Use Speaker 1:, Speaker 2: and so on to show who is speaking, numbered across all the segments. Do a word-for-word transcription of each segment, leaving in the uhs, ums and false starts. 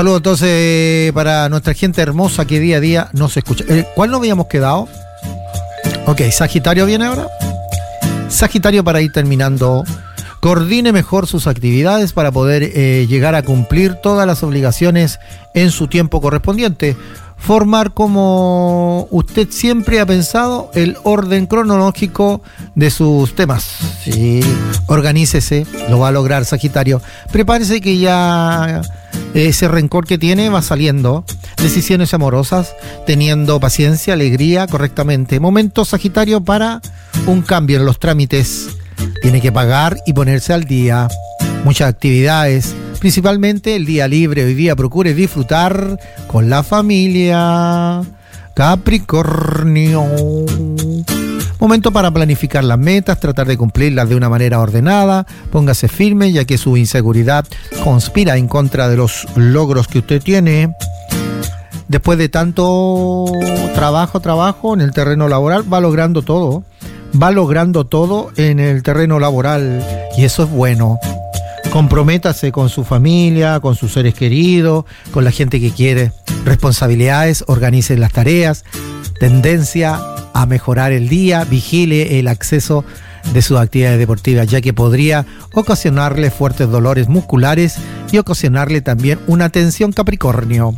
Speaker 1: Saludos entonces para nuestra gente hermosa que día a día nos escucha. ¿Cuál nos habíamos quedado? Ok, Sagitario viene ahora. Sagitario, para ir terminando, coordine mejor sus actividades para poder eh, llegar a cumplir todas las obligaciones en su tiempo correspondiente. Formar, como usted siempre ha pensado, el orden cronológico de sus temas. Sí, organícese, lo va a lograr, Sagitario. Prepárese que ya ese rencor que tiene va saliendo. Decisiones amorosas, teniendo paciencia, alegría, correctamente. Momento, Sagitario, para un cambio en los trámites. Tiene que pagar y ponerse al día. Muchas actividades, principalmente el día libre. Hoy día procure disfrutar con la familia. Capricornio. Momento para planificar las metas, tratar de cumplirlas de una manera ordenada. Póngase firme, ya que su inseguridad conspira en contra de los logros que usted tiene. Después de tanto trabajo, trabajo en el terreno laboral, va logrando todo. Va logrando todo en el terreno laboral, y eso es bueno. Comprométase con su familia, con sus seres queridos, con la gente que quiere. Responsabilidades, organice las tareas. Tendencia a mejorar el día, vigile el acceso de sus actividades deportivas, ya que podría ocasionarle fuertes dolores musculares y ocasionarle también una tensión, Capricornio.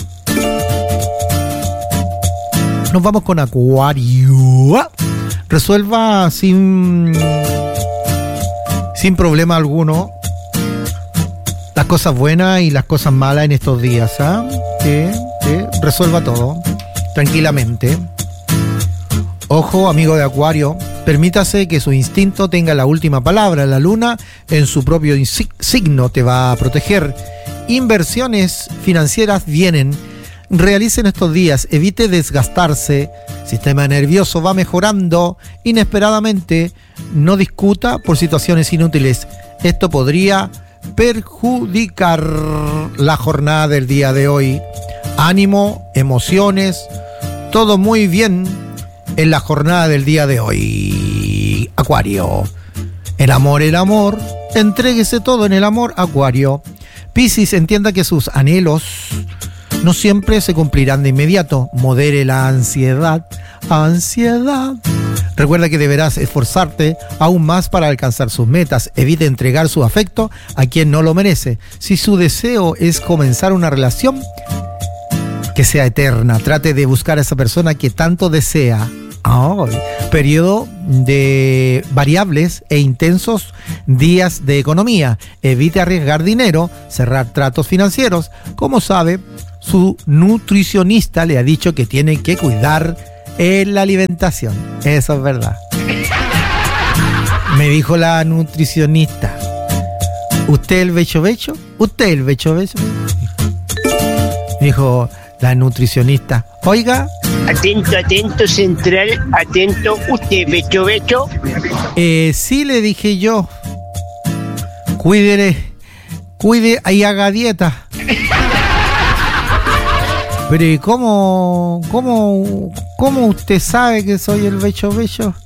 Speaker 1: Nos vamos con Acuario. Resuelva sin, sin problema alguno las cosas buenas y las cosas malas en estos días, ¿ah? ¿eh? ¿eh? Resuelva todo tranquilamente. Ojo, amigo de Acuario, permítase que su instinto tenga la última palabra. La luna en su propio signo te va a proteger. Inversiones financieras vienen. Realicen estos días, evite desgastarse. Sistema nervioso va mejorando inesperadamente. No discuta por situaciones inútiles. Esto podría perjudicar la jornada del día de hoy. Ánimo, emociones, todo muy bien en la jornada del día de hoy. Acuario. El amor, el amor. Entréguese todo en el amor, Acuario. Piscis, entienda que sus anhelos no siempre se cumplirán de inmediato. Modere la ansiedad. Ansiedad. Recuerda que deberás esforzarte aún más para alcanzar sus metas. Evite entregar su afecto a quien no lo merece. Si su deseo es comenzar una relación que sea eterna, trate de buscar a esa persona que tanto desea. Oh, periodo de variables e intensos días de economía. Evite arriesgar dinero, cerrar tratos financieros. Como sabe, su nutricionista le ha dicho que tiene que cuidar en la alimentación. Eso es verdad. Me dijo la nutricionista: ¿usted el becho becho? ¿Usted el becho becho? Me dijo la nutricionista: oiga.
Speaker 2: Atento, atento, central, atento, ¿usted becho becho?
Speaker 1: Eh, sí, le dije yo. Cuídele, cuide y haga dieta. Pero ¿y cómo, cómo, cómo usted sabe que soy el becho becho?